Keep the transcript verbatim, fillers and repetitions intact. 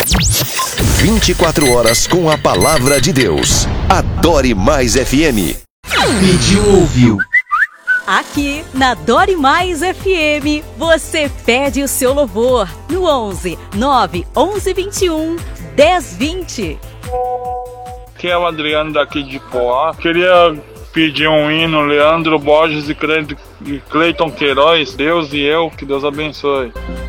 vinte e quatro horas com a palavra de Deus. Adore Mais F M. Pediu, ouviu. Aqui na Adore Mais F M, você pede o seu louvor no onze, nove onze, vinte e um, dez, vinte. Aqui é o Adriano daqui de Poá. Queria pedir um hino, Leandro Borges e Cleiton Queiroz, Deus e eu, que Deus abençoe.